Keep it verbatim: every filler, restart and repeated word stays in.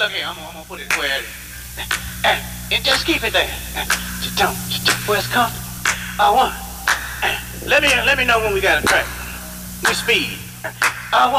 look here, I'm, I'm gonna put it where it is. And, and just keep it there. Cha-tum, cha-tum, where it's comfortable. I want. Let me let me know when we got a track. We speed. I want.